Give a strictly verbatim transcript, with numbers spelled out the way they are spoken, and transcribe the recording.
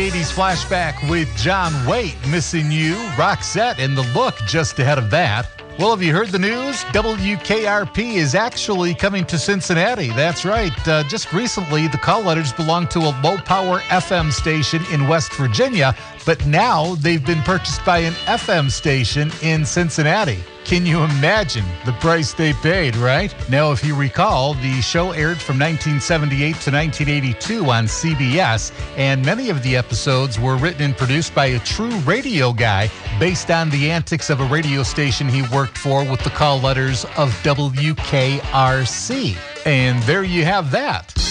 eighties flashback with John Waite, Missing You, Roxette, and The Look just ahead of that. Well, have you heard the news? W K R P is actually coming to Cincinnati. That's right. Uh, just recently, the call letters belonged to a low-power F M station in West Virginia, but now they've been purchased by an F M station in Cincinnati. Can you imagine the price they paid, right? Now, if you recall, the show aired from nineteen seventy-eight to nineteen eighty-two on C B S, and many of the episodes were written and produced by a true radio guy based on the antics of a radio station he worked for with the call letters of W K R C. And there you have that.